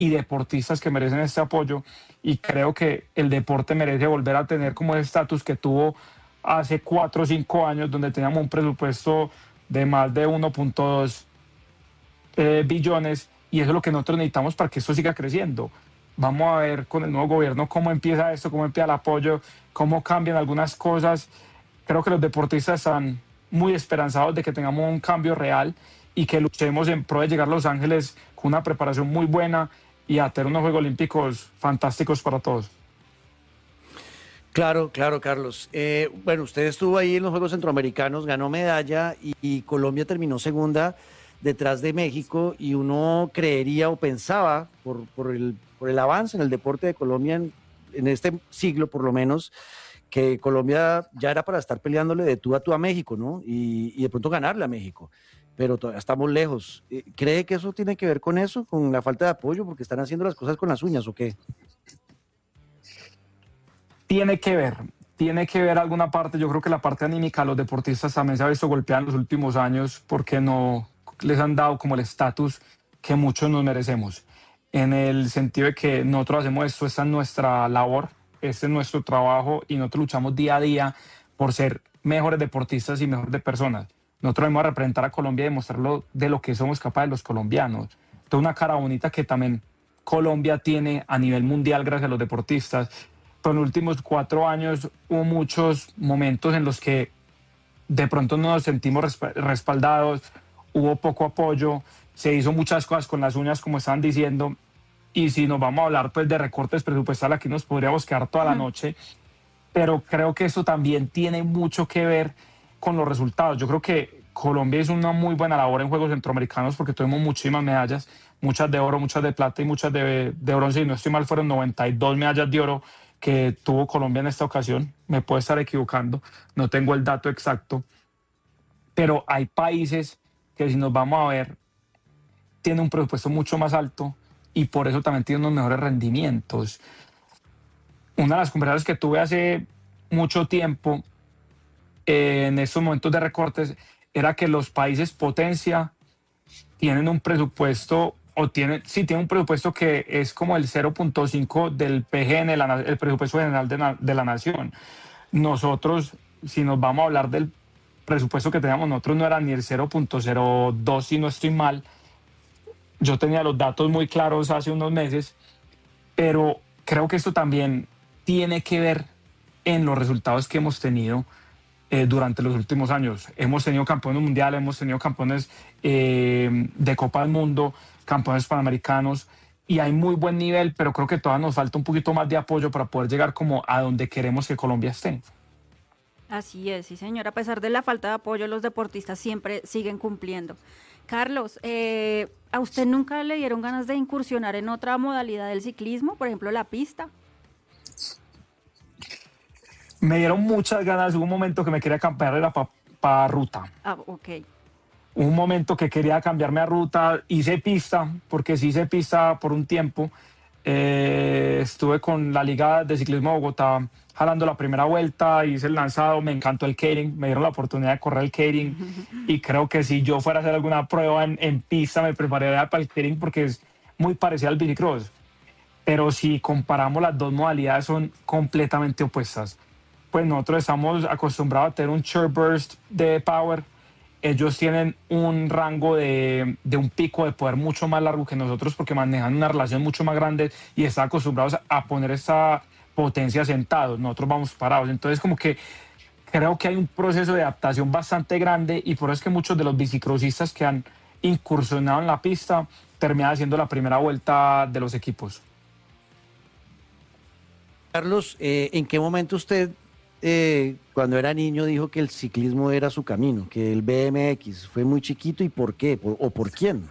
y deportistas que merecen este apoyo, y creo que el deporte merece volver a tener como el estatus que tuvo hace 4 o 5 años, donde teníamos un presupuesto de más de 1.2 billones, y eso es lo que nosotros necesitamos para que esto siga creciendo. Vamos a ver con el nuevo gobierno cómo empieza esto, cómo empieza el apoyo, cómo cambian algunas cosas. Creo que los deportistas están muy esperanzados de que tengamos un cambio real y que luchemos en pro de llegar a Los Ángeles con una preparación muy buena y a tener unos Juegos Olímpicos fantásticos para todos. Claro, claro, Carlos. Bueno, usted estuvo ahí en los Juegos Centroamericanos, ganó medalla y Colombia terminó segunda detrás de México, y uno creería o pensaba por el avance en el deporte de Colombia en este siglo por lo menos, que Colombia ya era para estar peleándole de tú a México, ¿no? Y de pronto ganarle a México, pero todavía estamos lejos. ¿Cree que eso tiene que ver con eso, con la falta de apoyo, porque están haciendo las cosas con las uñas o qué? Tiene que ver alguna parte. Yo creo que la parte anímica, los deportistas también se ha visto golpeada en los últimos años porque no les han dado como el estatus que muchos nos merecemos, en el sentido de que nosotros hacemos esto, esta es nuestra labor, este es nuestro trabajo y nosotros luchamos día a día por ser mejores deportistas y mejores de personas. Nosotros debemos representar a Colombia y demostrarlo de lo que somos capaces los colombianos. Toda una cara bonita que también Colombia tiene a nivel mundial gracias a los deportistas. Pero en los últimos 4 años hubo muchos momentos en los que de pronto no nos sentimos respaldados, hubo poco apoyo, se hizo muchas cosas con las uñas, como estaban diciendo, y si nos vamos a hablar pues de recortes presupuestales, aquí nos podríamos quedar toda la noche, pero creo que eso también tiene mucho que ver con los resultados. Yo creo que Colombia hizo una muy buena labor en Juegos Centroamericanos porque tuvimos muchísimas medallas, muchas de oro, muchas de plata y muchas de bronce, y no estoy mal, fueron 92 medallas de oro que tuvo Colombia en esta ocasión. Me puedo estar equivocando, no tengo el dato exacto, pero hay países que, si nos vamos a ver, tienen un presupuesto mucho más alto y por eso también tienen unos mejores rendimientos. Una de las conversaciones que tuve hace mucho tiempo en estos momentos de recortes era que los países potencia tienen un presupuesto, o tienen un presupuesto que es como el 0.5 del PGN, el presupuesto general de la nación. Nosotros, si nos vamos a hablar del presupuesto que teníamos nosotros, no era ni el 0.02, si no estoy mal. Yo tenía los datos muy claros hace unos meses, pero creo que esto también tiene que ver en los resultados que hemos tenido durante los últimos años. Hemos tenido campeones mundiales, hemos tenido campeones de Copa del Mundo, campeones panamericanos, y hay muy buen nivel, pero creo que todavía nos falta un poquito más de apoyo para poder llegar como a donde queremos que Colombia esté. Así es, sí, señor. A pesar de la falta de apoyo, los deportistas siempre siguen cumpliendo. Carlos, ¿a usted nunca le dieron ganas de incursionar en otra modalidad del ciclismo, por ejemplo, la pista? Me dieron muchas ganas. Hubo un momento que me quería cambiar, era para ruta. Ah, ok. Un momento que quería cambiarme a ruta, hice pista, porque sí hice pista por un tiempo. Estuve con la Liga de Ciclismo de Bogotá jalando la primera vuelta, hice el lanzado, me encantó el Keirin, me dieron la oportunidad de correr el Keirin y creo que si yo fuera a hacer alguna prueba en pista me prepararía para el Keirin porque es muy parecido al bicicross. Pero si comparamos las dos modalidades, son completamente opuestas. Pues nosotros estamos acostumbrados a tener un short burst de power. Ellos tienen un rango de un pico de poder mucho más largo que nosotros porque manejan una relación mucho más grande y están acostumbrados a poner esa potencia sentados. Nosotros vamos parados. Entonces, como que creo que hay un proceso de adaptación bastante grande y por eso es que muchos de los bicicrossistas que han incursionado en la pista terminan haciendo la primera vuelta de los equipos. Carlos, ¿en qué momento usted, cuando era niño, dijo que el ciclismo era su camino, que el BMX fue muy chiquito, y por qué o por quién?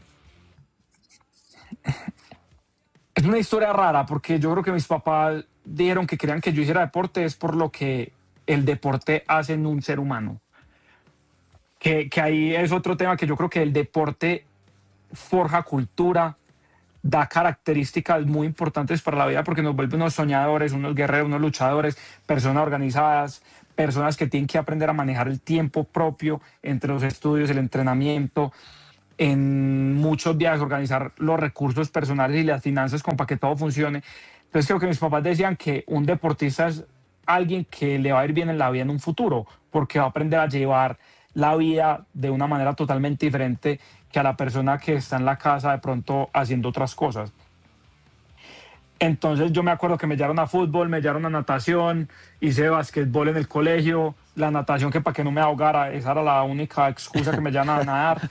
Es una historia rara porque yo creo que mis papás dijeron que querían que yo hiciera deporte, es por lo que el deporte hace en un ser humano. Que ahí es otro tema, que yo creo que el deporte forja cultura, da características muy importantes para la vida porque nos vuelve unos soñadores, unos guerreros, unos luchadores, personas organizadas, personas que tienen que aprender a manejar el tiempo propio entre los estudios, el entrenamiento. en muchos viajes, organizar los recursos personales y las finanzas como para que todo funcione. Entonces creo que mis papás decían que un deportista es alguien que le va a ir bien en la vida en un futuro, porque va a aprender a llevar la vida de una manera totalmente diferente que a la persona que está en la casa de pronto haciendo otras cosas. Entonces yo me acuerdo que me llevaron a fútbol, me llevaron a natación, hice basquetbol en el colegio, la natación que para que no me ahogara, esa era la única excusa que me llevaban a nadar.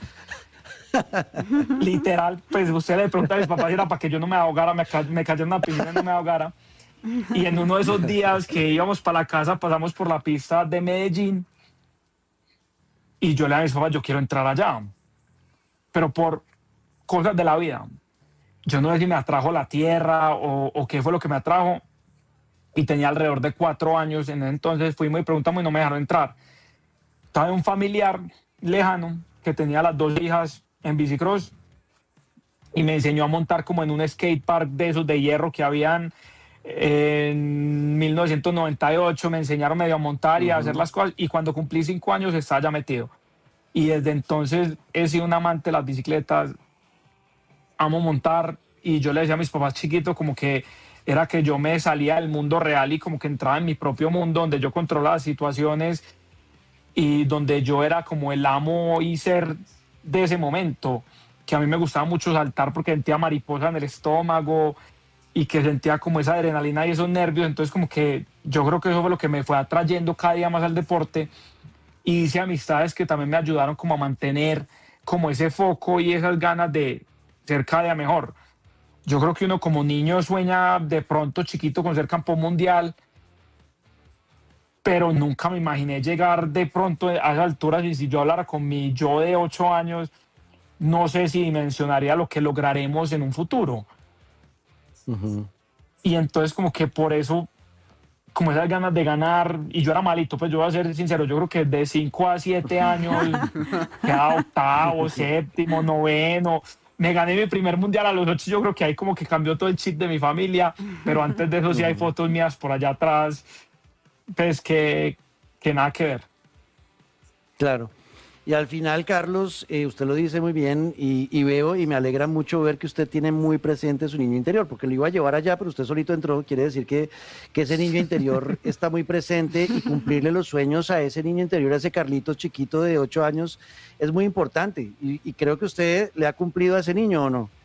Literal, pues usted le pregunta a mis papás si era para que yo no me ahogara, me cayó en una piscina y no me ahogara. Y en uno de esos días que íbamos para la casa, pasamos por la pista de Medellín y yo le dije a mis papás, yo quiero entrar allá, pero por cosas de la vida. Yo no sé si me atrajo la tierra o qué fue lo que me atrajo, y tenía alrededor de 4 años. En ese entonces fuimos y preguntamos y no me dejaron entrar. Estaba un familiar lejano que tenía las 2 hijas en bicicross y me enseñó a montar como en un skate park de esos de hierro que habían en 1998. Me enseñaron medio a montar y a hacer las cosas, y cuando cumplí 5 años estaba ya metido. Y desde entonces he sido un amante de las bicicletas, amo montar, y yo le decía a mis papás chiquitos como que era que yo me salía del mundo real y como que entraba en mi propio mundo donde yo controlaba las situaciones y donde yo era como el amo y ser de ese momento, que a mí me gustaba mucho saltar porque sentía mariposa en el estómago y que sentía como esa adrenalina y esos nervios. Entonces como que yo creo que eso fue lo que me fue atrayendo cada día más al deporte, y hice amistades que también me ayudaron como a mantener como ese foco y esas ganas de ser cada día mejor. Yo creo que uno como niño sueña de pronto chiquito con ser campeón mundial, pero nunca me imaginé llegar de pronto a esas alturas, y si yo hablara con mi yo de 8 años, no sé si dimensionaría lo que lograremos en un futuro. Y entonces como que por eso, como esas ganas de ganar, y yo era malito, pues yo voy a ser sincero, yo creo que de 5 a 7 años quedaba octavo, séptimo, noveno. Me gané mi primer mundial a los 8, yo creo que ahí como que cambió todo el chip de mi familia, pero antes de eso sí hay fotos mías por allá atrás, pues que nada que ver. Claro. Y al final, Carlos, usted lo dice muy bien, y veo y me alegra mucho ver que usted tiene muy presente su niño interior, porque lo iba a llevar allá, pero usted solito entró. Quiere decir que ese niño interior está muy presente, y cumplirle los sueños a ese niño interior, a ese Carlitos chiquito de 8 años, es muy importante. Y creo que usted le ha cumplido a ese niño, ¿o no?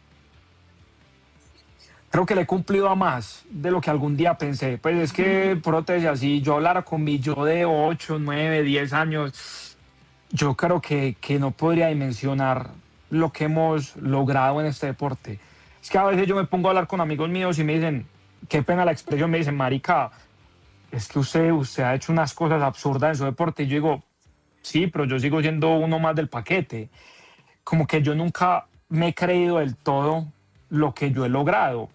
Creo que le he cumplido a más de lo que algún día pensé. Pues es que, prótesis, si yo hablara con mi yo de 8, 9, 10 años, yo creo que no podría dimensionar lo que hemos logrado en este deporte. Es que a veces yo me pongo a hablar con amigos míos y me dicen, qué pena la expresión, me dicen, marica, es que usted ha hecho unas cosas absurdas en su deporte. Y yo digo, sí, pero yo sigo siendo uno más del paquete. Como que yo nunca me he creído del todo lo que yo he logrado.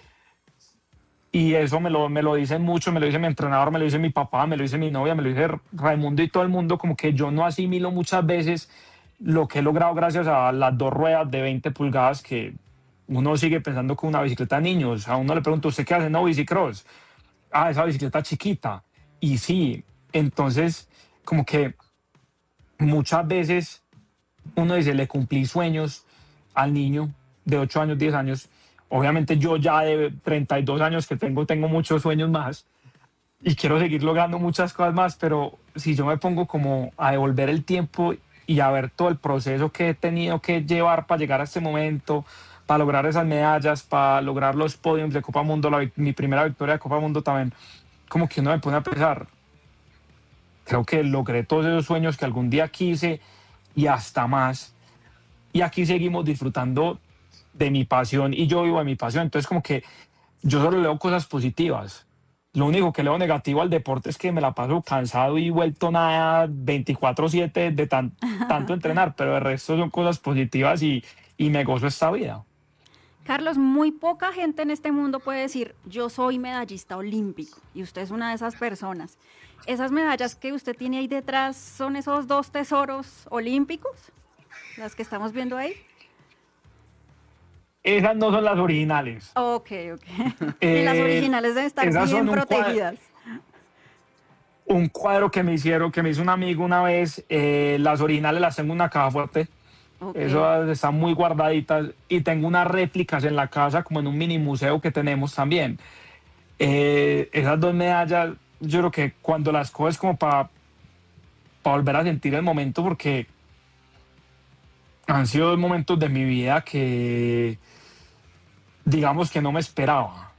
Y eso me lo dicen mucho, me lo dice mi entrenador, me lo dice mi papá, me lo dice mi novia, me lo dice Raimundo y todo el mundo, como que yo no asimilo muchas veces lo que he logrado gracias a las 2 ruedas de 20 pulgadas que uno sigue pensando con una bicicleta de niños. A uno le pregunto, ¿usted qué hace? No, bicicross. Ah, esa bicicleta chiquita. Y sí, entonces como que muchas veces uno dice, le cumplí sueños al niño de 8 años, 10 años. Obviamente yo ya de 32 años que tengo muchos sueños más y quiero seguir logrando muchas cosas más, pero si yo me pongo como a devolver el tiempo y a ver todo el proceso que he tenido que llevar para llegar a este momento, para lograr esas medallas, para lograr los podiums de Copa Mundo, mi primera victoria de Copa Mundo también, como que uno me pone a pensar, creo que logré todos esos sueños que algún día quise y hasta más, y aquí seguimos disfrutando de mi pasión y yo vivo de mi pasión. Entonces como que yo solo leo cosas positivas. Lo único que leo negativo al deporte es que me la paso cansado y vuelto nada 24/7 de tanto entrenar, pero el resto son cosas positivas y me gozo esta vida. Carlos, muy poca gente en este mundo puede decir, yo soy medallista olímpico, y usted es una de esas personas. ¿Esas medallas que usted tiene ahí detrás son esos 2 tesoros olímpicos, las que estamos viendo ahí? Esas no son las originales. Ok. Y las originales deben estar bien protegidas. Un cuadro que me hizo un amigo una vez, las originales las tengo en una caja fuerte, Okay. Esas están muy guardaditas y tengo unas réplicas en la casa, como en un mini museo que tenemos también. Esas 2 medallas, yo creo que cuando las coges como para volver a sentir el momento, porque han sido 2 momentos de mi vida que, digamos, que no me esperaba.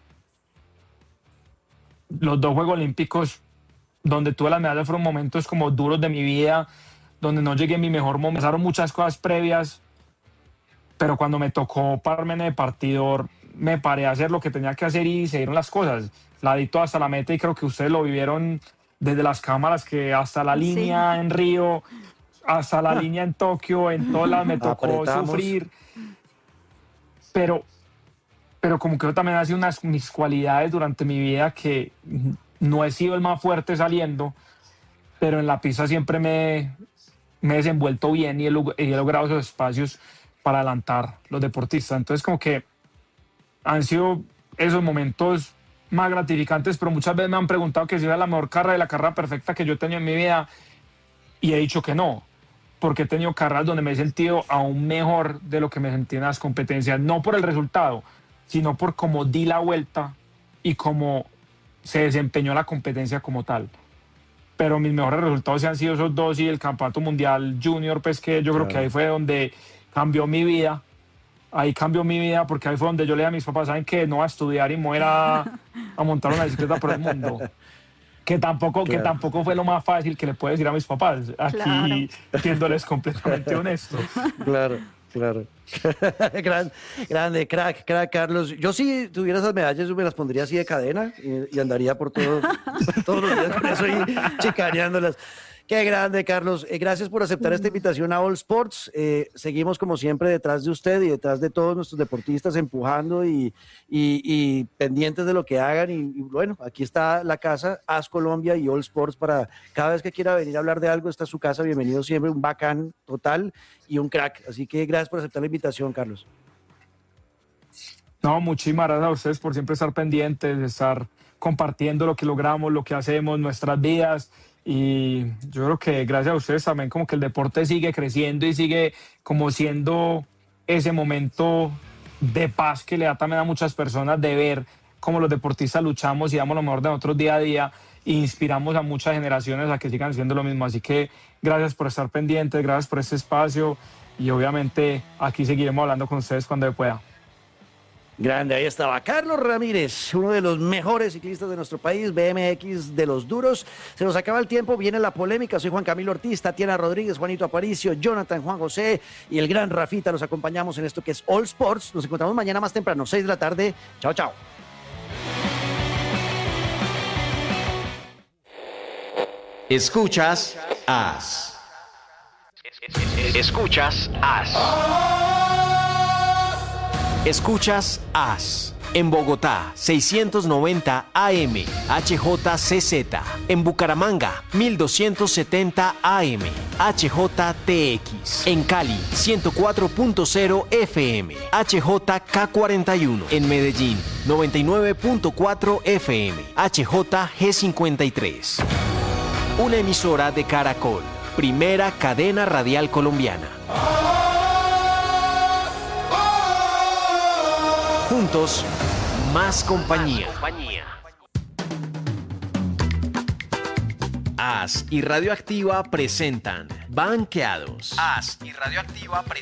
Los 2 Juegos Olímpicos donde tuve las medallas fueron momentos como duros de mi vida, donde no llegué en mi mejor momento. Pasaron muchas cosas previas, pero cuando me tocó pararme en el partidor, me paré a hacer lo que tenía que hacer y se dieron las cosas. Ladito hasta la meta, y creo que ustedes lo vivieron desde las cámaras, que hasta la línea en Río, hasta la línea en Tokio, en todas las me tocó sufrir. Pero como que yo también ha sido unas mis cualidades durante mi vida, que no he sido el más fuerte saliendo, pero en la pista siempre me he desenvuelto bien y he logrado esos espacios para adelantar los deportistas. Entonces, como que han sido esos momentos más gratificantes, pero muchas veces me han preguntado que si era la mejor carrera, la carrera perfecta que yo he tenido en mi vida, y he dicho que no, porque he tenido carreras donde me he sentido aún mejor de lo que me sentí en las competencias, no por el resultado, sino por cómo di la vuelta y cómo se desempeñó la competencia como tal. Pero mis mejores resultados sí han sido esos 2, y el Campeonato Mundial Junior, pues, que yo creo que ahí fue donde cambió mi vida. Ahí cambió mi vida, porque ahí fue donde yo le dije a mis papás: ¿saben qué? No voy a estudiar y me voy a montar una bicicleta por el mundo. Que tampoco fue lo más fácil que le puedo decir a mis papás. Aquí, siéndoles completamente honesto. Claro. Grande, crack, Carlos. Yo, si tuviera esas medallas, me las pondría así de cadena y andaría por todos los días con eso y chicaneándolas. Qué grande, Carlos. Gracias por aceptar esta invitación a All Sports. Seguimos, como siempre, detrás de usted y detrás de todos nuestros deportistas, empujando y pendientes de lo que hagan. Y bueno, aquí está la casa, AS Colombia y All Sports, para cada vez que quiera venir a hablar de algo. Esta es su casa. Bienvenido siempre. Un bacán total y un crack. Así que gracias por aceptar la invitación, Carlos. No, muchísimas gracias a ustedes por siempre estar pendientes, de estar compartiendo lo que logramos, lo que hacemos, nuestras vidas. Y yo creo que gracias a ustedes también, como que el deporte sigue creciendo y sigue como siendo ese momento de paz que le da también a muchas personas, de ver cómo los deportistas luchamos y damos lo mejor de nosotros día a día, e inspiramos a muchas generaciones a que sigan haciendo lo mismo. Así que gracias por estar pendientes, gracias por este espacio, y obviamente aquí seguiremos hablando con ustedes cuando pueda. Grande, ahí estaba Carlos Ramírez, uno de los mejores ciclistas de nuestro país, BMX de los duros. Se nos acaba el tiempo, viene la polémica. Soy Juan Camilo Ortiz, Tatiana Rodríguez, Juanito Aparicio, Jonathan, Juan José y el gran Rafita. Los acompañamos en esto que es All Sports. Nos encontramos mañana más temprano, 6 de la tarde. Chao, chao. Escuchas AS. Escuchas AS. Escuchas AS. En Bogotá, 690 AM, HJCZ. En Bucaramanga, 1270 AM, HJTX. En Cali, 104.0 FM, HJK41. En Medellín, 99.4 FM, HJG53. Una emisora de Caracol, primera cadena radial colombiana. Juntos, más compañía. AS y Radioactiva presentan Banqueados. AS y Radioactiva presentan